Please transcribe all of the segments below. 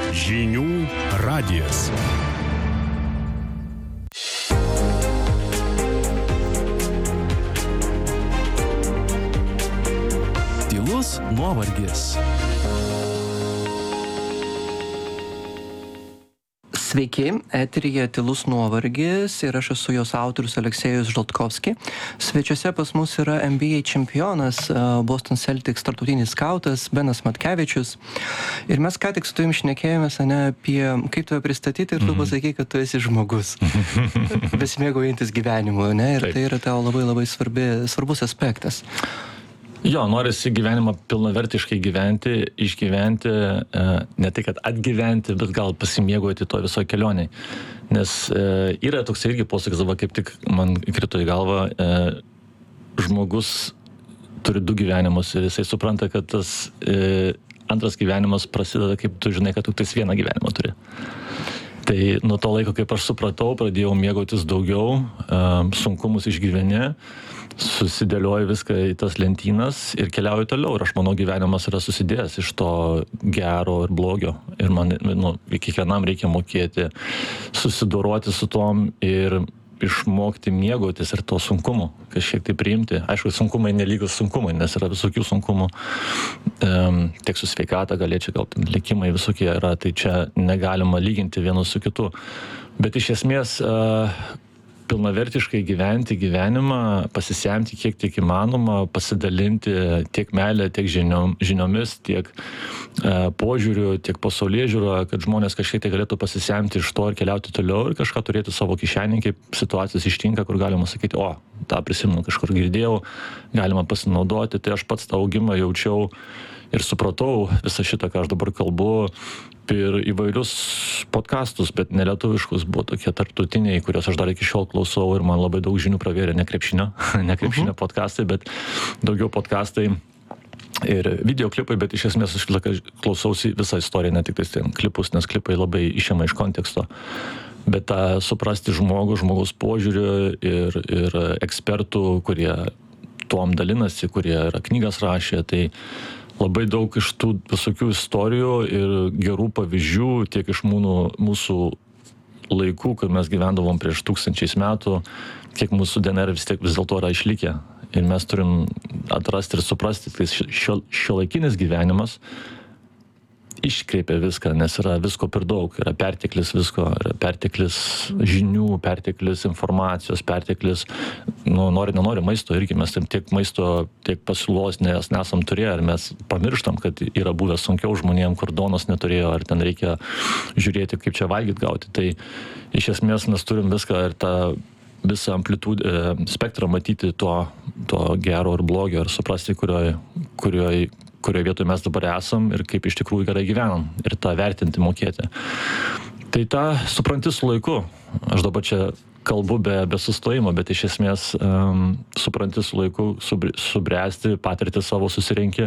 Žinių radijas. Tylus nuovargis. Sveiki, eteryje Tylus nuovargis ir aš esu jos autorius Aleksejus Žaltkovski. Svečiuose pas mus yra NBA čempionas, Boston Celtics tarptautinis skautas Benas Matkevičius. Ir mes ką tik su tavim šnekėjomės apie kaip tave pristatyti ir tu pasakei, kad tu esi žmogus, besimėgaujantis gyvenimu, ne? Ir tai yra tavo labai svarbus aspektas. Jo, norisi gyvenimą pilnavertiškai gyventi, išgyventi, ne tai, kad atgyventi, bet gal pasimėgauti to viso kelioniai. Nes yra toks irgi posakis, kaip tik man krito į galvą, žmogus turi 2 gyvenimus ir jisai supranta, kad tas antras gyvenimas prasideda, kaip tu žinai, kad tu tais vieną gyvenimą turi. Tai nuo to laiko, kaip aš supratau, pradėjau mėgautis daugiau, sunkumus išgyveni, susidėlioju viską į tas lentynas ir keliauju toliau. Ir aš manau, gyvenimas yra susidėjęs iš to gero ir blogio. Ir man, kiekvienam reikia mokėti susidoroti su tom ir išmokti mėgautis ir to sunkumu, kažkiek tai priimti. Aišku, sunkumai nelygus sunkumai, nes yra visokių sunkumų. Tiek su sveikata galėčiau, gal likimai visokie yra, tai čia negalima lyginti vienu su kitu. Bet iš esmės pilnavertiškai gyventi gyvenimą, pasisemti kiek tik įmanoma, pasidalinti tiek meilę, tiek žiniomis, tiek požiūriu, tiek pasaulėžiūro, kad žmonės kažkiek tai galėtų pasisemti iš to ir keliauti toliau ir kažką turėti savo kišenį, kaip situacijos ištinka, kur galima sakyti, tą prisimenu, kažkur girdėjau, galima pasinaudoti. Tai aš pats tą augimą jaučiau ir supratau visą šitą, ką aš dabar kalbu, per įvairius podcastus, bet nelietuviškus, buvo tokie tarptautiniai, kuriuos aš dar iki šiol klausau ir man labai daug žinių pravėrė, ne krepšinio podcastai, bet daugiau podcastai ir videoklipai, bet iš esmės aš klausausi visą istoriją, ne tik ten klipus, nes klipai labai išima iš konteksto. Bet tą suprasti žmogaus požiūrį ir ekspertų, kurie tuom dalinasi, kurie yra knygas rašė, tai labai daug iš tų visokių istorijų ir gerų pavyzdžių, tiek iš mūsų laikų, kai mes gyvendavom prieš 1000 metų, kiek mūsų DNR vis dėlto yra išlikę. Ir mes turim atrasti ir suprasti, kad šiuolaikinis gyvenimas iškreipia viską, nes yra visko per daug, yra perteklis visko, yra perteklis žinių, perteklis informacijos, perteklis, nenori maisto irgi, mes tiek maisto, tiek pasiūlos nesam turėję, ir mes pamirštam, kad yra buvę sunkiau žmonėm, kur duonos neturėjo, ar ten reikia žiūrėti, kaip čia valgyt gauti. Tai iš esmės mes turim viską ir tą visą amplitudę, spektrą matyti to gero ir blogio ir suprasti, kurioje vietoje mes dabar esam ir kaip iš tikrųjų gerai gyvenam ir tą vertinti, mokėti. Tai tą supranti su laiku. Aš dabar čia kalbu be sustojimo, bet iš esmės supranti su laiku, subręsti, patirti savo susirenki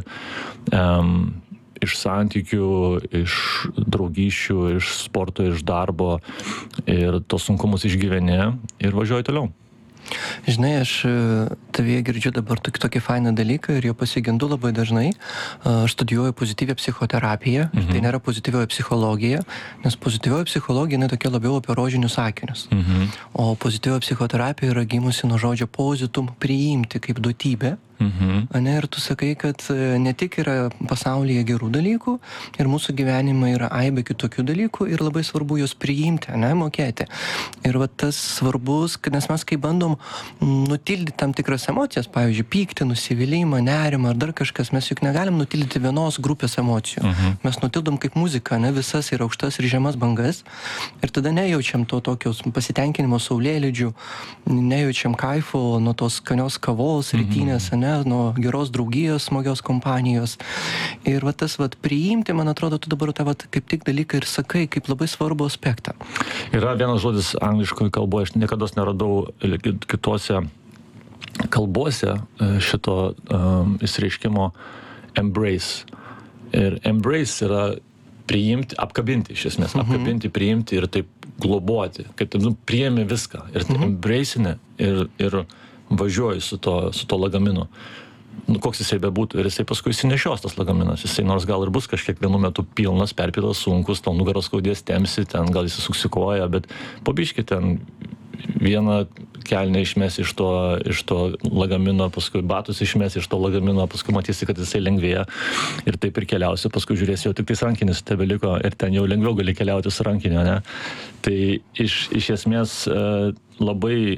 iš santykių, iš draugysčių, iš sporto, iš darbo ir tos sunkumus išgyveni ir važiuoji toliau. Žinai, aš tavie girdžiu dabar tokį fainą dalyką ir jo pasigendu labai dažnai. Aš studijuoju pozityvią psichoterapiją ir tai nėra pozityvioji psichologija, nes pozityvioji psichologija tokia labiau apie rožinius akinius. O pozityvioji psichoterapija yra gimusi nuo žodžio pozitum, priimti kaip duotybę. Ir tu sakai, kad ne tik yra pasaulyje gerų dalykų ir mūsų gyvenime yra aibė kitokių dalykų ir labai svarbu juos priimti, mokėti. Ir tas svarbus, nes mes kai bandom nutildyti tam tikras emocijas, pavyzdžiui, pyktį, nusivylimą, nerimą ar dar kažkas, mes juk negalim nutildyti vienos grupės emocijų. Mes nutildom kaip muzika, visas ir aukštas ir žemas bangas ir tada nejaučiam to tokios pasitenkinimo saulėlydžių, nejaučiam kaifo nuo tos skanios kavos, rytinės, nuo geros draugijos, smagios kompanijos. Ir tas priimti, man atrodo, tu dabar tą kaip tik dalyką ir sakai, kaip labai svarbu aspektą. Yra vienas žodis angliškoje kalboje, aš niekada neradau kitose kalbose šito išreiškimo embrace. Ir embrace yra priimti, apkabinti iš esmės, apkabinti, priimti ir taip globoti, kad priėmė viską ir embrace'ini ir važiuoju su to lagaminu. koks jisai bebūtų, ir jisai paskui įsinešios tas lagaminas. Jisai nors gal ir bus kažkiek vienu metu pilnas, perpiltas, sunkus, tau nugaros skaudės temsi, ten gal įsisuksi koją, bet po biškį ten vieną kelnę išmes iš to lagamino, paskui batus išmes iš to lagamino, paskui matysi, kad jisai lengvėja ir taip ir keliausi, paskui žiūrėsi, jau tik tais rankinis tebeliko ir ten jau lengviau gali keliauti su rankinio, ne? Tai iš esmės labai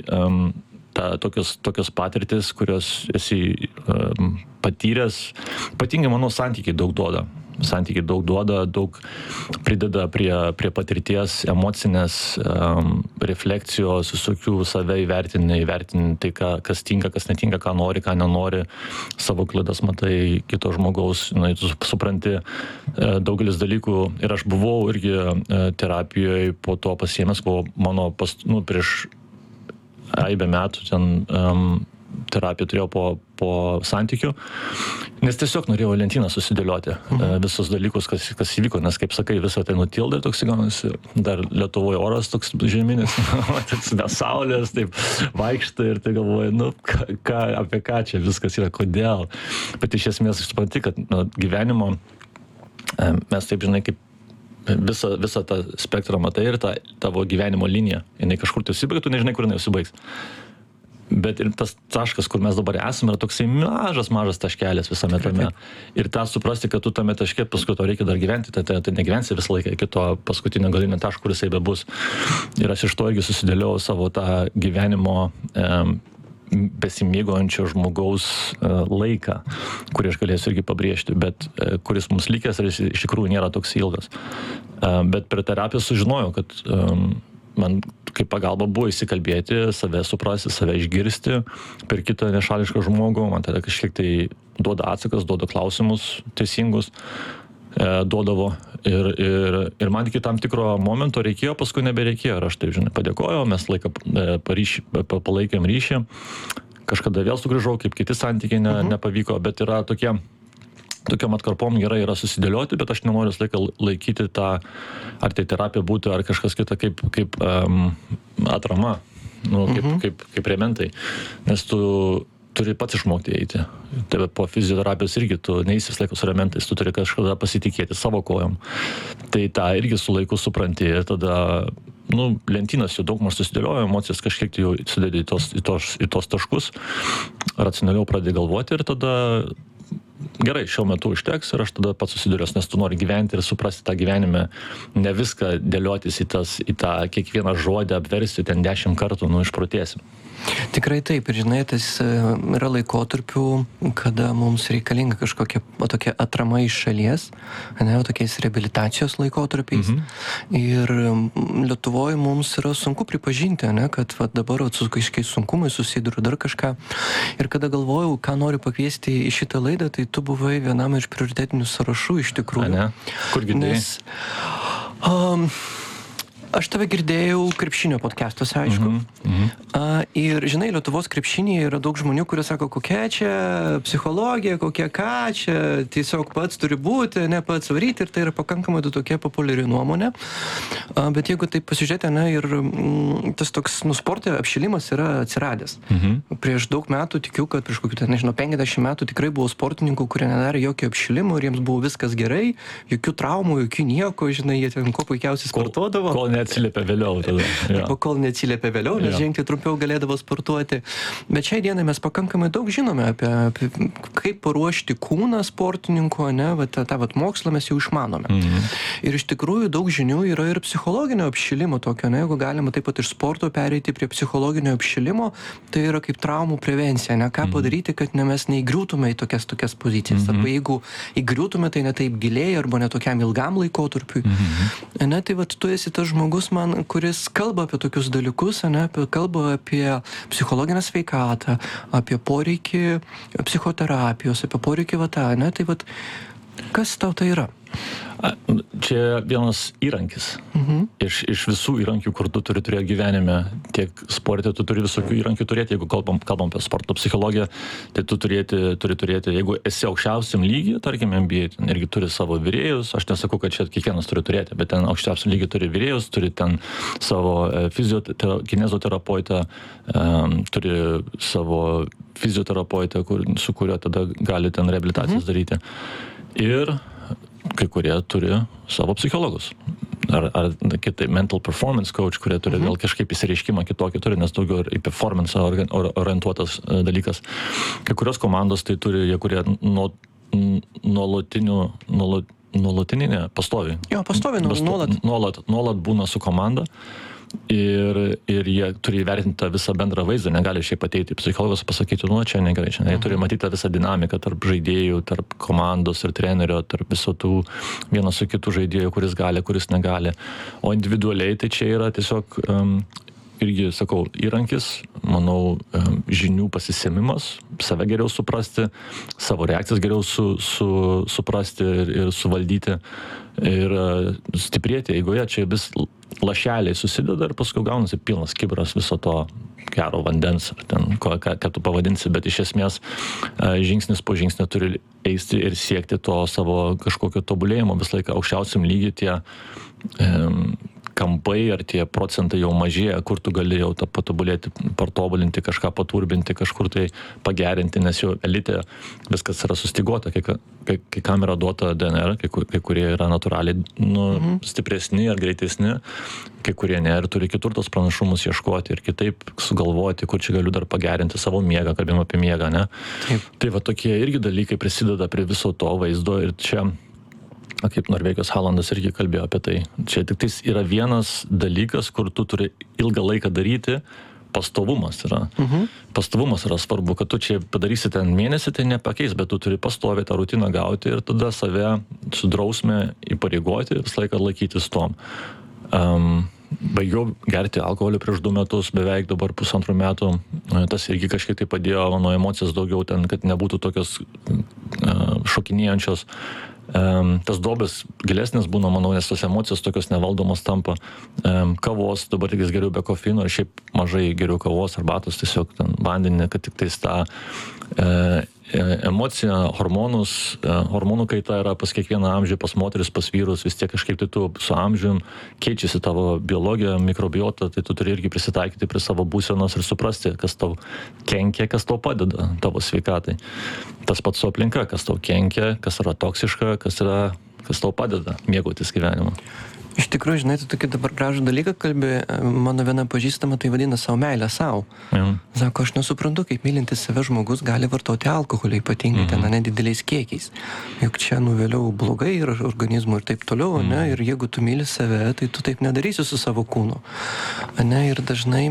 tokios patirtis, kurios esi patyręs, ypatingai, manau, santykiai daug duoda. Daug prideda prie patirties emocinės refleksijos, visokių save įvertinti tai, kas tinka, kas netinka, ką nori, ką nenori, savo klaidas matai kito žmogaus, tu supranti daugelis dalykų. Ir aš buvau irgi terapijoje po to pasiėmęs, buvo mano prieš aibę metų ten terapiją turėjau po santykių, nes tiesiog norėjau lentyną susidėlioti visus dalykus, kas įvyko, nes, kaip sakai, visą tai nutildė, toks įgaunasi, dar Lietuvoje oras toks žeminis, be saulės, taip vaikšta ir tai galvoju, apie ką čia viskas yra, kodėl. Bet iš esmės supranti, kad gyvenimo mes taip, žinai, kaip visą tą spektrą matai ir tavo gyvenimo linija. Jinai kažkur tai užsibaigia, tu nežinai, kur jinai užsibaigs. Bet ir tas taškas, kur mes dabar esame, yra toksai mažas taškelis visame tame. Ir tą suprasti, kad tu tame taške, paskui to reikia dar gyventi, tai negyvensi visą laiką iki to paskutinio galinio taško, kur jisai bebus. Ir aš iš to irgi susidėliau savo tą gyvenimo besimėgaujančio žmogaus laiką, kurį aš galėsiu irgi pabrėžti, bet kuris mums likęs ir iš tikrųjų nėra toks ilgas. Bet per terapiją sužinojau, kad man kaip pagalba buvo įsikalbėti, save suprasti, save išgirsti per kitą nešališką žmogų, man tada kažkiek tai duoda atsakas, duoda klausimus teisingus, duodavo ir man iki tam tikro momento reikėjo, paskui nebereikėjo ir aš taip, žinai, padėkojau, mes laiką palaikėm ryšį, kažkada vėl sugrįžau, kaip kiti santykiai nepavyko, bet yra tokiom atkarpom gerai yra susidėlioti, bet aš nenoriu laiką laikyti tą, ar tai terapija būtų, ar kažkas kita kaip atrama, kaip rementai, nes tu turi pats išmokti eiti. Tai po fizioterapijos irgi tu neįsi vis laikus su rementais, tu turi kažkada pasitikėti savo kojom. Tai tą irgi su laiku supranti ir tada, lentynas jau daug maž susidėliojo, emocijas kažkiek jau sudėdi į tos taškus, racionaliau pradedi galvoti ir tada gerai, šiuo metu užteks ir aš tada pats susiduriuos, nes tu nori gyventi ir suprasti tą gyvenime, ne viską dėliotis į tą kiekvieną žodį, apversti ten 10 kartų, išprotėsim. Tikrai taip, ir žinai, tas yra laikotarpių, kada mums reikalinga kažkokia tokia atrama iš šalies, tokiais reabilitacijos laikotarpiais. Ir Lietuvoje mums yra sunku pripažinti, kad dabar su kažkokiais sunkumais susiduriu dar kažką. Ir kada galvojau, ką noriu pakviesti į šitą laidą, tai tu buvai vienam iš prioritetinių sąrašų iš tikrųjų. Kur girdėjai? Aš tave girdėjau krepšinio podcastuose, aišku. Ir, žinai, Lietuvos krepšinėje yra daug žmonių, kurie sako, kokia čia psichologija, kokia ką čia, tiesiog pats turi būti, ne pats varyti, ir tai yra pakankamai tokia populiari nuomonė. Bet jeigu taip pasižiūrėti, ir tas toks, sporte apšilimas yra atsiradęs. Prieš daug metų tikiu, kad prieš kokių, 50 metų tikrai buvo sportininkų, kurie nedarė jokio apšilimo ir jiems buvo viskas gerai, jokių traumų, jokių nieko, žinai, jie ten ko puikiausiai sportuodavo. Atsiliepia vėliau tada. Arba kol neatsiliepia vėliau, nes ženkliai trumpiau galėdavo sportuoti. Bet šiai dienai mes pakankamai daug žinome apie kaip paruošti kūną sportininkų, tą mokslą mes jau išmanome. Ir iš tikrųjų daug žinių yra ir psichologinio apšilimo tokio, jeigu galima taip pat iš sporto pereiti prie psichologinio apšilimo, tai yra kaip traumų prevencija, ką padaryti, kad mes neįgriūtume į tokias pozicijas. Arba jeigu įgriūtume, tai ne taip giliai arba ne tokiam ilgam laikotarpiui. Tai tu esi tas žmogus, kuris kalba apie tokius dalykus, kalba apie psichologinę sveikatą, apie poreikį psichoterapijos, apie poreikį tai kas tau tai yra? Čia vienas įrankis. Iš visų įrankių, kur tu turi turėti gyvenime, tiek sporte, tu turi visokių įrankių turėti, jeigu kalbam apie sporto psichologiją, tai tu turi turėti, jeigu esi aukščiausiam lygiai, tarkim, MBA, ten irgi turi savo virėjus, aš nesakau, kad čia kiekvienas turi turėti, bet ten aukščiausiam lygiai turi virėjus, turi ten savo kinezoterapeutą, turi savo fizioterapeutą, su kurio tada gali ten reabilitacijas daryti. Ir kai kurie turi savo psichologus. Ar kitai mental performance coach, kurie turi gal kažkaip įsireiškimą kitokį turi, nes daugiau į performance orientuotas dalykas. Kai kurios komandos tai turi, jie kurie nuolatinė, pastoviai. Jo, pastoviai, nuolat būna su komanda. Ir jie turi įvertinti tą visą bendrą vaizdą, negali šiaip ateiti psichologas pasakyti, čia negerai, jie turi matyti tą visą dinamiką tarp žaidėjų, tarp komandos ir trenerio, tarp visų tų vienas su kitų žaidėjų, kuris gali, kuris negali. O individualiai tai čia yra tiesiog irgi, sakau, įrankis, manau, žinių pasisėmimas, save geriau suprasti, savo reakcijas geriau suprasti ir suvaldyti ir stiprėti eigoje. Čia vis lašeliai susideda ir paskui gaunasi pilnas kibras viso to gero vandens, ar ten, ką tu pavadinsi, bet iš esmės žingsnis po žingsnio turi eisti ir siekti to savo kažkokio tobulėjimo. Visą laiką aukščiausiam lygiai tie kampai ar tie procentai jau mažėja, kur tu gali jau patobulėti, partobulinti, kažką paturbinti, kažkur tai pagerinti, nes jau elite viskas yra sustiguota, kai kam yra duota DNR, kai kurie yra natūraliai stipresni ar greitesni, kai kurie ne, ir turi kitur tos pranašumus ieškoti ir kitaip sugalvoti, kur čia galiu dar pagerinti savo miegą, kalbėjom apie miegą, ne? Taip. Tai va tokie irgi dalykai prisideda prie viso to vaizdo ir čia kaip Norvegijos Halandas irgi kalbėjo apie tai. Čia tik tais yra vienas dalykas, kur tu turi ilgą laiką daryti, pastovumas yra. Pastovumas yra svarbu, kad tu čia padarysi ten mėnesį, tai nepakeis, bet tu turi pastoviai tą rutiną gauti ir tada save su drausme įpareigoti ir visą laiką laikytis tom. Baigiau gerti alkoholį prieš 2 metus, beveik dabar 1,5 metų. Tas irgi kažkiek tai padėjo mano emocijas daugiau ten, kad nebūtų tokios šokinėjančios. Tas duobės gilesnis būna, manau, nes tos emocijos tokios nevaldomos tampa. Kavos, dabar tik geriau be kofeino ir šiaip mažai geriau kavos, arbatos, tiesiog ten vandenį, kad tik tais tą emociją, hormonų kaita yra pas kiekvieną amžių, pas moteris, pas vyrus, vis tiek kažkaip tai tu su amžium keičiasi tavo biologija, mikrobiota, tai tu turi irgi prisitaikyti prie savo būsenos ir suprasti, kas tau kenkia, kas tau padeda tavo sveikatai. Tas pats su aplinka, kas tau kenkia, kas yra toksiška, kas tau padeda mėgautis gyvenimu. Iš tikrųjų, žinai, tu tokį dabar gražų dalyką kalbi, mano viena pažįstama tai vadina savo meilę savo. Sako, aš nesuprantu, kaip mylintis save žmogus gali vartoti alkoholį, ypatingai ten nedideliais kiekiais. Juk čia vėliau blogai ir organizmui ir taip toliau, ne? Ir jeigu tu myli save, tai tu taip nedarysi su savo kūnu. Ne? Ir dažnai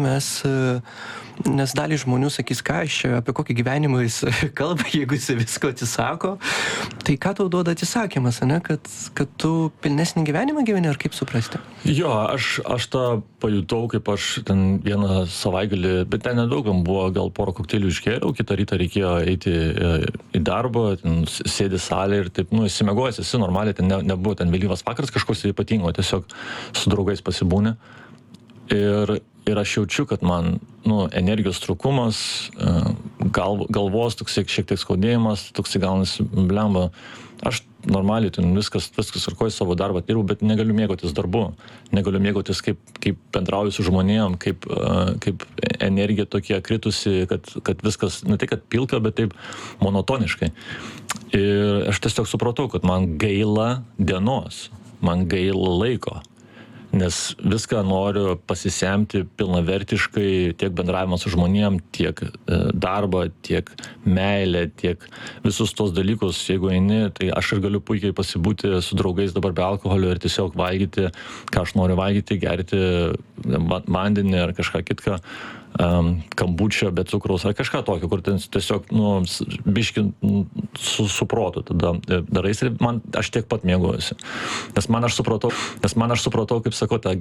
nes dalį žmonių sakys, ką aš čia, apie kokį gyvenimą jis kalba, jeigu jis visko atsisako, tai ką tau duoda atsisakymas, ne? Kad tu pilnesnį gyvenimą gyveni, ar kaip suprasti? Jo, aš tą pajutau, kaip aš ten vieną savaitgalį, bet ten nedaugam buvo, gal porą kokteilių išgėriau, kitą rytą reikėjo eiti į darbą, ten sėdi salė ir taip, įsimegojęs esi normaliai, ten nebuvo ten vėlyvas vakaras kažkoks ypatingo, tiesiog su draugais pasibūni. Ir aš jaučiu, kad man energijos trūkumas, galvos toksai šiek tiek skaudėjimas, toksai gaunasi blemba. Aš normaliai ten viskas tvarkoj savo darbą dirbu, bet negaliu mėgautis darbu. Negaliu mėgautis, kaip bendrauju su žmonėm, kaip energija tokia kritusi, kad viskas, ne tai kad pilka, bet taip monotoniškai. Ir aš tiesiog supratau, kad man gaila dienos, man gaila laiko. Nes viską noriu pasisemti pilnavertiškai, tiek bendravimą su žmonėm, tiek darbą, tiek meilę, tiek visus tos dalykus. Jeigu eini, tai aš ir galiu puikiai pasibūti su draugais dabar be alkoholio ir tiesiog valgyti, ką aš noriu valgyti, gerti vandenį ar kažką kitką, kambučio be cukraus ar kažką tokio, kur tiesiog biški su protu tada darais ir aš tiek pat mėgaujuosi. Nes man aš supratau, kaip sakau, tą